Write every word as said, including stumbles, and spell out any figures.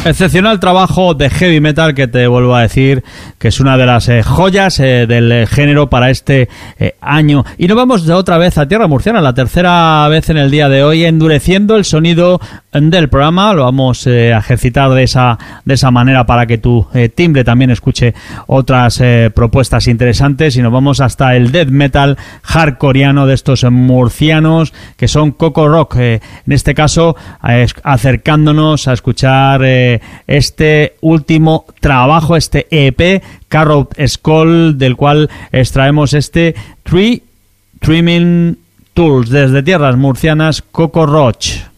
Excepcional trabajo de heavy metal que te vuelvo a decir que es una de las eh, joyas eh, del género para este eh, año. Y nos vamos de otra vez a tierra murciana, la tercera vez en el día de hoy, endureciendo el sonido del programa. Lo vamos eh, a ejercitar de esa de esa manera para que tu eh, timbre también escuche otras eh, propuestas interesantes. Y nos vamos hasta el death metal hardcoreano de estos murcianos que son Coco Rock. Eh, en este caso, eh, acercándonos a escuchar eh, este último trabajo, este E P, Carrot Skull, del cual extraemos este Tree Trimming Tools desde tierras murcianas, Coco Roach.